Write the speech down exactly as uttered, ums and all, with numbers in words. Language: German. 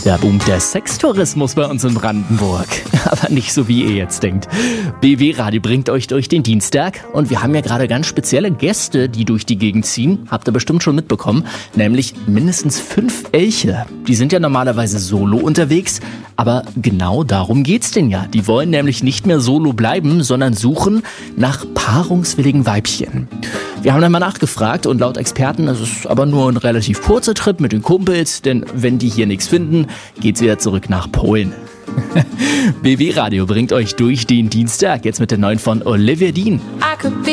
Da boomt der Sextourismus bei uns in Brandenburg. Aber nicht so, wie ihr jetzt denkt. B W Radio bringt euch durch den Dienstag und wir haben ja gerade ganz spezielle Gäste, die durch die Gegend ziehen. Habt ihr bestimmt schon mitbekommen. Nämlich mindestens fünf Elche. Die sind ja normalerweise solo unterwegs. Aber genau darum geht's denn ja. Die wollen nämlich nicht mehr solo bleiben, sondern suchen nach paarungswilligen Weibchen. Wir haben dann mal nachgefragt und laut Experten ist es aber nur ein relativ kurzer Trip mit den Kumpels, denn wenn die hier nichts finden, geht's wieder zurück nach Polen. B W Radio bringt euch durch den Dienstag, jetzt mit der neuen von Olivia Dean.